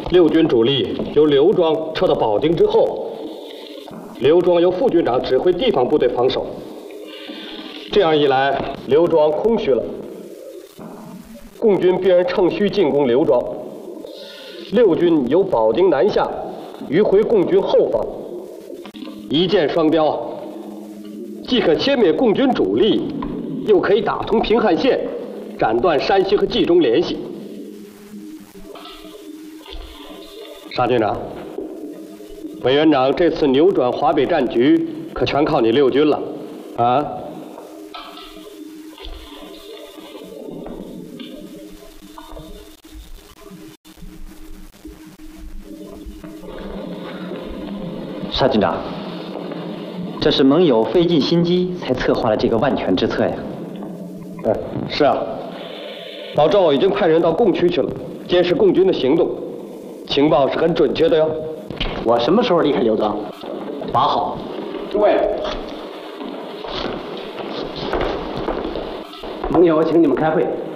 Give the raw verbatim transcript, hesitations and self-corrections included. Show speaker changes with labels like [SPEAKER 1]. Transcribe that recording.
[SPEAKER 1] 六军主力由刘庄撤到保定之后，刘庄由副军长指挥地方部队防守。这样一来，刘庄空虚了，共军必然趁虚进攻刘庄。六军由保定南下，迂回共军后方，一箭双雕，既可歼灭共军主力，又可以打通平汉线，斩断山西和冀中联系。沙军长，委员长这次扭转华北战局，可全靠你六军了，啊！
[SPEAKER 2] 沙军长，这是盟友费尽心机才策划了这个万全之策呀。
[SPEAKER 1] 嗯，是啊，老赵已经派人到共区去了，监视共军的行动，情报是很准确的哟。
[SPEAKER 3] 我什么时候离开刘庄？八号。
[SPEAKER 1] 诸位，
[SPEAKER 3] 盟友，请你们开会。